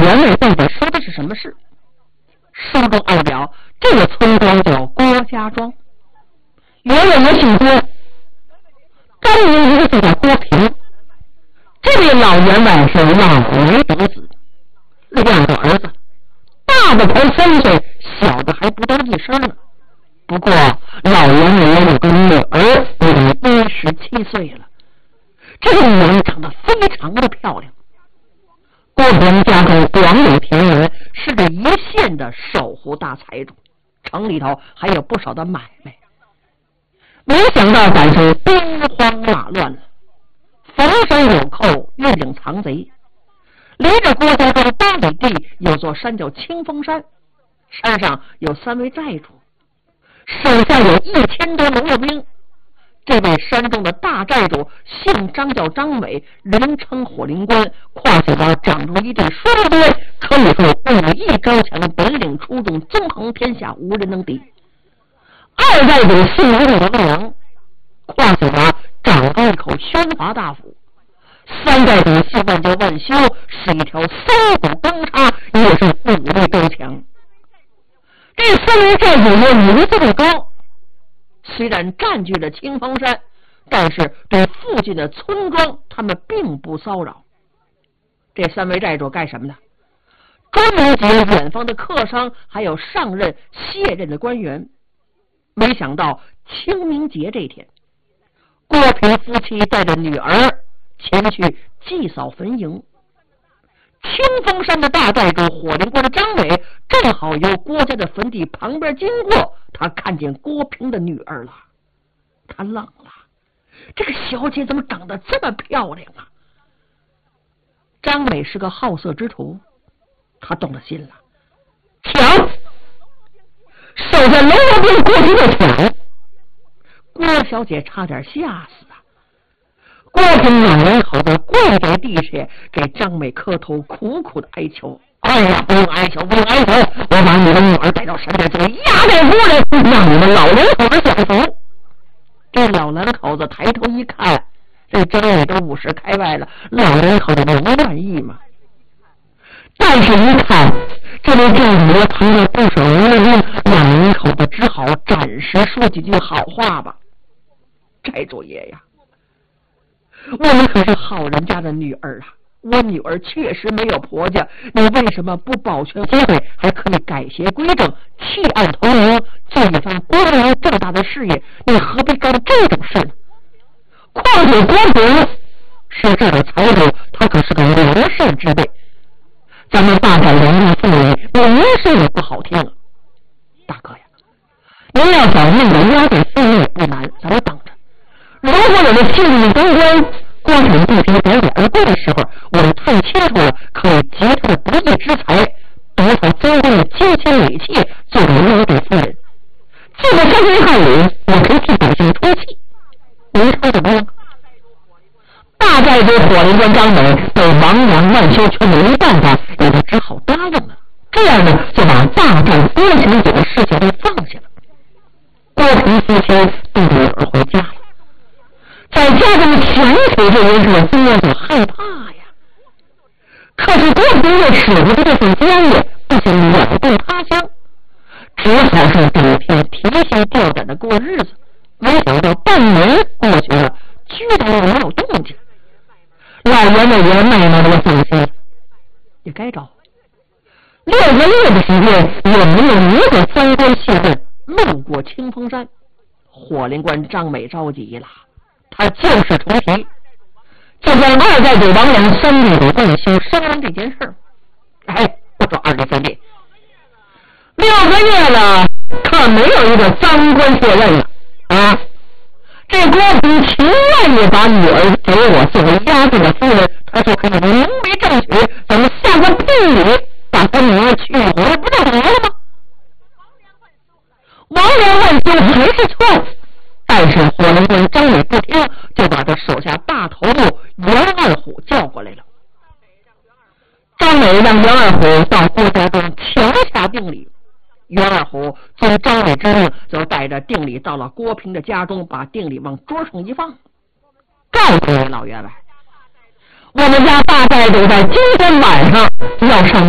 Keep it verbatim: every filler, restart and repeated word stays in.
员外到底说的是什么事？书中暗表，这个村庄叫郭家庄，员外也姓郭，张名名字叫郭平。这位老员外是老来得子，两个儿子，大的才三岁，小的还不到一生呢。不过老员外也有个女儿，已经十七岁了。这个女儿长得非常的漂亮。郭平家中广有田园，是个一县的守户大财主，城里头还有不少的买卖。没想到赶上兵荒马乱了，逢山有寇，遇岭藏贼。离着郭家庄八里地有座山叫清风山，山上有三位寨主，手下有一千多农药兵。这位山中的大寨主姓张，叫张伟，人称火灵官，胯下边长出一对双鞭，可以说武艺高强，本领出众，纵横天下，无人能敌。二寨主姓刘的王阳，胯下边长出一口宣华大斧。三寨主姓万，叫万修，是一条三股钢叉，也是武力高强。这三位寨主的名字不高，虽然占据了清风山，但是对附近的村庄他们并不骚扰。这三位寨主干什么呢？专门接远方的客商，还有上任卸任的官员。没想到清明节这天，郭平夫妻带着女儿前去祭扫坟茔。清风山的大寨主火灵官的张伟正好由郭家的坟地旁边经过，他看见郭平的女儿了，他愣了，这个小姐怎么长得这么漂亮啊？张伟是个好色之徒，他动了心了，抢！手下龙王兵过去就抢，郭小姐差点吓死啊！郭平两人口子跪在地下，给张美磕头，苦苦的哀求：“哎呀，不用哀求，不用哀求，我把你的女儿带到山边去，压寨夫人，让你们老两口子享福。”这老两口子抬头一看，这张美都五十开外了，老两口子能愿意吗？但是一看这位寨主旁边不少人，老两口子只好暂时说几句好话吧。寨主爷呀，我们可是好人家的女儿啊，我女儿确实没有婆家，你为什么不保全机会，还可以改邪归正，弃暗投明，做一番光明正大的事业？你何必干这种事呢？况且郭平是这个财主，他可是个良善之辈，咱们大寨良利妇人，名声也不好听啊。大哥呀，您要想弄个压寨夫人也不难，咱们等着。如果有了幸运登官，郭平不敌白眼而过的时候，我们太清楚了，可以劫他的不义之财，夺他增官的金钱尾器，做个压寨夫人。这个山珍汉礼，我可以替百姓出气。您说怎么样？大寨主火灵官张美被王阳万修却没办法，也就只好答应了。这样呢，就把大寨郭小姐的事情都放下了。郭平夫妻带着女儿回家了。在家中想起这件事，多少害怕呀！可是郭平又舍不得这份家业，不想远渡他乡，只好是每天提心吊胆的过日子。没想到半年过去了，居然没有动静。老员外也慢慢的放心，也该找六个月的时间，也没有一个三官卸任路过清风山。火灵官张美着急了，他就是重提，就让二寨主王良三弟的万修商量这件事。哎，我说二弟三弟，六个月了，可没有一个三官卸任了啊！这郭平情愿意把女儿给我作为压寨的夫人，他说可以明媒正娶，咱们下个聘礼，把他女儿娶回来，不就得了吗？王良万修还是错，但是火灵官张美不听，就把他手下大头目袁二虎叫过来了。张美让袁二虎到郭家庄强下定礼。袁二虎遵张美之命，就带着定礼到了郭平的家中，把定礼往桌上一放，告诉你老员外，我们家大寨主在今天晚上要上